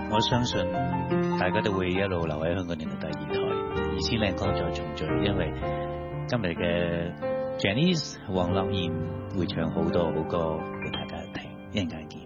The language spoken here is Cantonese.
我相信大家都會一路留喺香港電台第2台2000靚歌再重聚，因為今日嘅 Janice 黃樂燕會唱好多好歌俾大家聽，一陣間見。